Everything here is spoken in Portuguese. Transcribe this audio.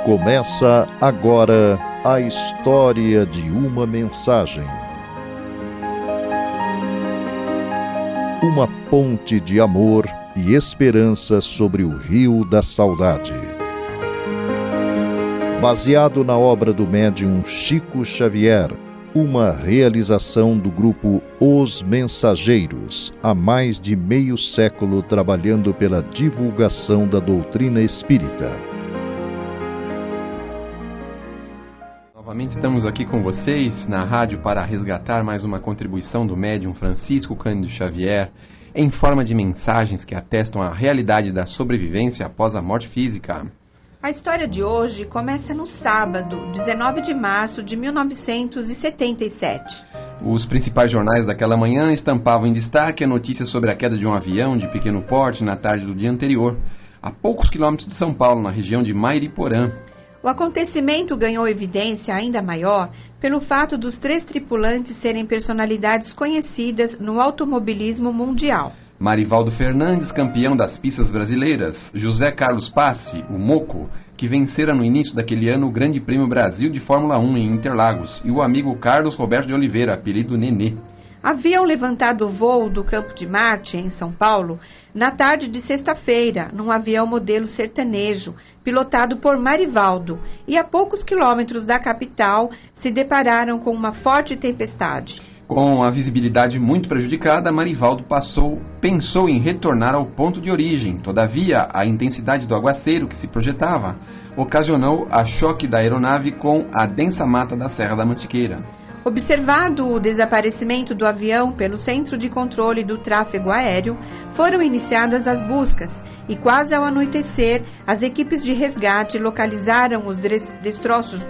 Começa agora a história de uma mensagem. Uma ponte de amor e esperança sobre o Rio da Saudade. Baseado na obra do médium Chico Xavier, uma realização do grupo Os Mensageiros, há mais de meio século trabalhando pela divulgação da doutrina espírita. Novamente estamos aqui com vocês na rádio para resgatar mais uma contribuição do médium Francisco Cândido Xavier em forma de mensagens que atestam a realidade da sobrevivência após a morte física. A história de hoje começa no sábado, 19 de março de 1977. Os principais jornais daquela manhã estampavam em destaque a notícia sobre a queda de um avião de pequeno porte na tarde do dia anterior, a poucos quilômetros de São Paulo, na região de Mairiporã. O acontecimento ganhou evidência ainda maior pelo fato dos 3 tripulantes serem personalidades conhecidas no automobilismo mundial. Marivaldo Fernandes, campeão das pistas brasileiras, José Carlos Passe, o Moco, que vencera no início daquele ano o Grande Prêmio Brasil de Fórmula 1 em Interlagos, e o amigo Carlos Roberto de Oliveira, apelido Nenê. Haviam levantado o voo do Campo de Marte, em São Paulo, na tarde de sexta-feira, num avião modelo sertanejo, pilotado por Marivaldo, e a poucos quilômetros da capital se depararam com uma forte tempestade. Com a visibilidade muito prejudicada, Marivaldo pensou em retornar ao ponto de origem. Todavia, a intensidade do aguaceiro que se projetava ocasionou a choque da aeronave com a densa mata da Serra da Mantiqueira. Observado o desaparecimento do avião pelo Centro de Controle do Tráfego Aéreo, foram iniciadas as buscas e quase ao anoitecer, as equipes de resgate localizaram os destroços